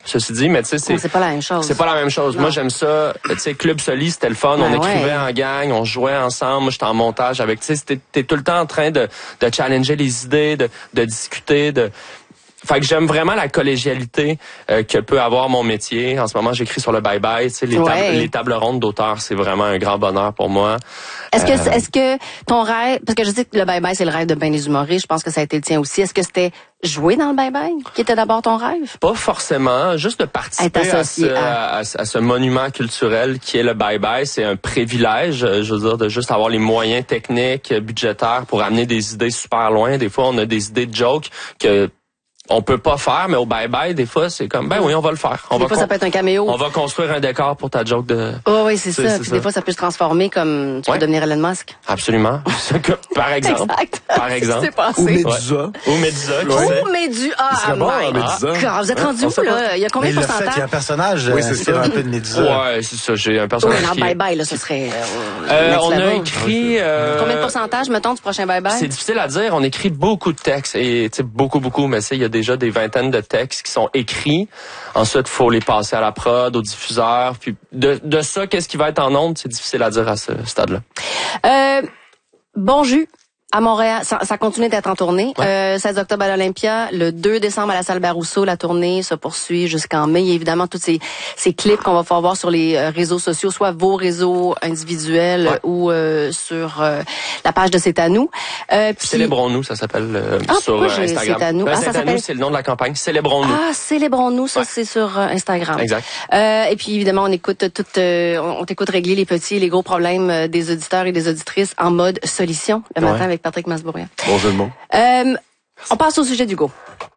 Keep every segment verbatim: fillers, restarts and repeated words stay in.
ceci dit, mais tu sais, c'est... c'est pas la même chose. C'est pas la même chose. Non. Moi, j'aime ça. Tu sais, Club Soli, c'était le fun. Ben on écrivait ouais. en gang, on jouait ensemble. Moi, j'étais en montage avec, tu sais, t'es, t'es tout le temps en train de, de challenger les idées, de, de discuter, de... Fait que j'aime vraiment la collégialité euh, que peut avoir mon métier. En ce moment, j'écris sur le bye-bye. Tu sais, les, ouais. tables, les tables rondes d'auteurs, c'est vraiment un grand bonheur pour moi. Est-ce que, euh... est-ce que ton rêve, parce que je sais que le bye-bye, c'est le rêve de bien des humoristes, je pense que ça a été le tien aussi. Est-ce que c'était jouer dans le bye-bye qui était d'abord ton rêve? Pas forcément. Juste de participer à ce, à... À, à ce monument culturel qui est le bye-bye, c'est un privilège. Je veux dire, de juste avoir les moyens techniques, budgétaires pour amener des idées super loin. Des fois, on a des idées de jokes que on peut pas faire, mais au bye-bye, des fois, c'est comme, ben oui, on va le faire. On des va fois, con- ça peut être un caméo. On va construire un décor pour ta joke de... Oh oui, c'est, c'est ça. C'est Puis ça. Des fois, ça peut se transformer comme tu ouais. peux devenir Elon Musk. Absolument. Par exemple. Exact. Par exemple. Passé. Ou Médusa. Ouais. Ou Médusa. Ou Médusa. Ah, bon, Médusa. Vous êtes rendu où, là? Il y a combien de pourcentage? Il y a un personnage. Oui, c'est ça. Un peu de Médusa. Ouais, c'est ça. J'ai un personnage. Oui, qui... dans bye-bye, là, ce serait... Euh, on a écrit... Combien de pourcentage, mettons, du prochain bye-bye? C'est difficile à dire. On écrit beaucoup de textes. Et, tu sais, beaucoup, beaucoup. Mais il y a déjà des vingtaines de textes qui sont écrits. Ensuite, il faut les passer à la prod, au diffuseur. Puis de, de ça, qu'est-ce qui va être en ondes, c'est difficile à dire à ce stade-là. Euh, bon jus. À Montréal, ça, ça continue d'être en tournée. Ouais. Euh, seize octobre à l'Olympia, le deux décembre à la salle Barousseau, la tournée se poursuit jusqu'en mai. Il y a évidemment tous ces, ces clips qu'on va pouvoir voir sur les réseaux sociaux, soit vos réseaux individuels ouais. ou euh, sur euh, la page de C'est à nous. Euh, puis... Célébrons-nous, ça s'appelle euh, ah, sur euh, Instagram. C'est à nous. Ben, ah, c'est ça à s'appelle... nous, c'est le nom de la campagne. Célébrons-nous. Ah, Célébrons-nous, ça ouais. c'est sur euh, Instagram. Exact. Euh, et puis évidemment, on écoute tout, euh, on t'écoute régler les petits et les gros problèmes des auditeurs et des auditrices en mode solution le matin ouais. avec Patrick Masbourian. Bon jeu de mots. Euh, on passe au sujet d'Hugo.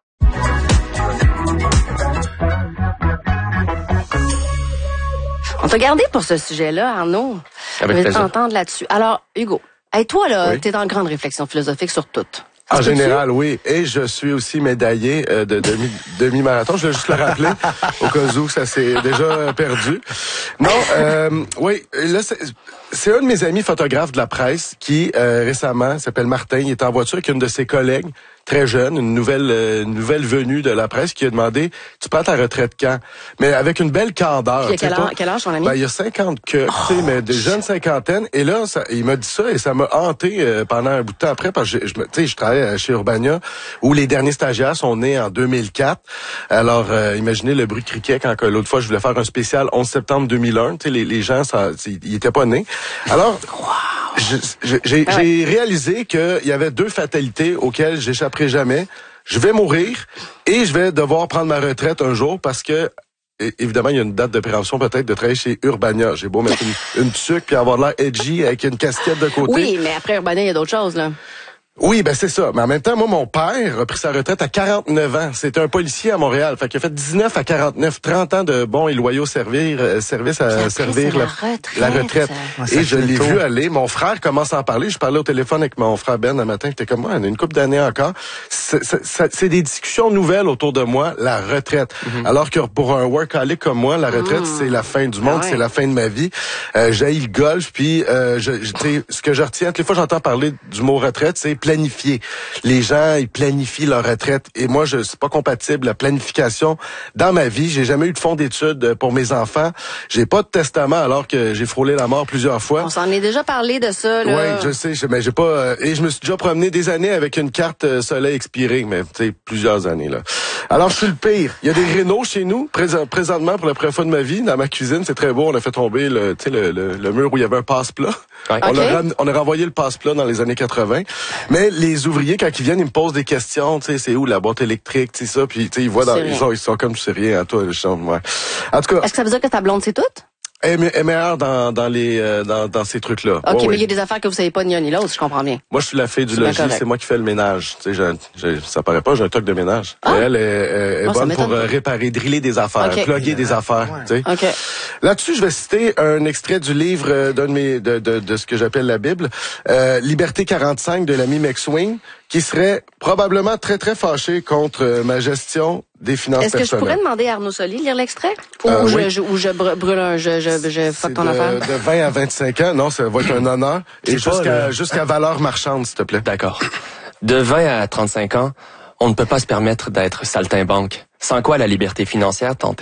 On t'a gardé pour ce sujet-là, Arnaud. Avec plaisir. Je vais plaisir. t'entendre là-dessus. Alors, Hugo, hey, toi, là, oui. t'es dans une grande réflexion philosophique sur tout. En général, oui. Et je suis aussi médaillé euh, de demi, demi-marathon. Je vais juste le rappeler au cas où ça s'est déjà perdu. Non, euh, oui, là, c'est, c'est un de mes amis photographes de la presse qui, euh, récemment, s'appelle Martin. Il est en voiture avec une de ses collègues, très jeune, une nouvelle euh, une nouvelle venue de la presse, qui a demandé, tu prends ta retraite quand? Mais avec une belle candeur. Il y a quel âge, quel âge, ton ami? Ben, il y a cinquante que, oh, tu sais, mais des jeunes cinquantaines. Et là, ça, il m'a dit ça et ça m'a hanté euh, pendant un bout de temps après, parce que je, je, tu sais, je travaille chez Urbania, où les derniers stagiaires sont nés en deux mille quatre. Alors, euh, imaginez le bruit de criquet quand que l'autre fois, je voulais faire un spécial onze septembre deux mille un. Tu sais, les, les gens, ça, ils étaient pas nés. Alors... Wow. Je, je, j'ai, ah ouais. j'ai réalisé qu'il y avait deux fatalités auxquelles j'échapperai jamais. Je vais mourir et je vais devoir prendre ma retraite un jour parce que, évidemment, il y a une date de péremption peut-être de travailler chez Urbania. J'ai beau mettre une, une tuque puis avoir l'air edgy avec une casquette de côté. Oui, mais après Urbania, il y a d'autres choses, là. Oui, ben c'est ça. Mais en même temps, moi, mon père a pris sa retraite à quarante-neuf ans. C'était un policier à Montréal. Fait qu'il a fait dix-neuf à quarante-neuf, trente ans de bons et loyaux servir, euh, service à servir la, la retraite. La retraite. Ouais, et je l'ai vu aller. Mon frère commence à en parler. Je parlais au téléphone avec mon frère Ben un matin. J'étais comme moi, on a une couple d'années encore. C'est, c'est, c'est des discussions nouvelles autour de moi, la retraite. Mm-hmm. Alors que pour un workaholic comme moi, la retraite, mm. c'est la fin du monde, ah ouais. c'est la fin de ma vie. Euh, j'haïs le golf, puis euh, je, je, ce que je retiens, toutes les fois j'entends parler du mot retraite, c'est planifier. Les gens, ils planifient leur retraite. Et moi, je c'est pas compatible, la planification. Dans ma vie, j'ai jamais eu de fonds d'études pour mes enfants. J'ai pas de testament alors que j'ai frôlé la mort plusieurs fois. On s'en est déjà parlé de ça, là. Oui, je sais, je, mais j'ai pas... Euh, et je me suis déjà promené des années avec une carte euh, soleil expirée, mais tu sais, plusieurs années, là. Alors, je suis le pire. Il y a des rénaux chez nous, présent, présentement, pour la première fois de ma vie, dans ma cuisine. C'est très beau. On a fait tomber le, tu sais, le, le, le mur où il y avait un passe-plat. Ouais. On, okay. a, on a renvoyé le passe-plat dans les années quatre-vingts. Mais les ouvriers, quand ils viennent, ils me posent des questions, tu sais, c'est où la boîte électrique, tu sais ça, puis tu sais, ils voient dans ils sont, ils sont comme je sais rien à toi, je sens, ouais. En tout cas. Est-ce que ça veut dire que ta blonde c'est tout? Elle est meilleure dans, dans les euh, dans, dans ces trucs-là. OK, oh, mais oui. il y a des affaires que vous savez pas ni un ni l'autre, je comprends bien. Moi, je suis la fille du logis, c'est moi qui fais le ménage. Tu sais, j'ai, j'ai, ça paraît pas, j'ai un toc de ménage. Ah. Elle est, est, est oh, bonne pour euh, réparer, driller des affaires, okay. plugger yeah. des affaires. Ouais. Tu sais. Okay. Là-dessus, je vais citer un extrait du livre euh, d'un de mes de, de, de ce que j'appelle la Bible, euh, Liberté quarante-cinq de l'ami McSween, qui serait probablement très très fâché contre euh, ma gestion des finances Est-ce que personnelles. je pourrais demander à Arnaud Soli de lire l'extrait? Ou, euh, ou, oui. je, ou je brûle un, je, je, je fuck ton de, affaire? De vingt à vingt-cinq ans, non, ça va être un honneur. Et jusqu'à, jusqu'à valeur marchande, s'il te plaît. D'accord. De vingt à trente-cinq ans, on ne peut pas se permettre d'être saltimbanque. Sans quoi la liberté financière tente